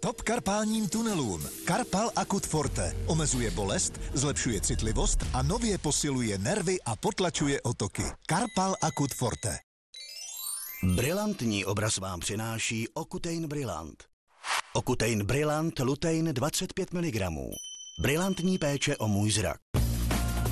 Stop karpálním tunelům. Karpal Akut Forte omezuje bolest, zlepšuje citlivost a nově posiluje nervy a potlačuje otoky. Karpal Akut Forte. Brilantní obraz vám přináší Okutein Brillant. Okutein Brillant Lutein 25 mg. Brilantní péče o můj zrak.